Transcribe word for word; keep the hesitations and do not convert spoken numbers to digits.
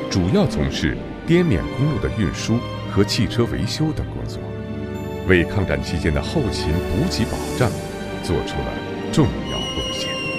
主要从事滇缅公路的运输和汽车维修等工作，为抗战期间的后勤补给保障做出了重要贡献。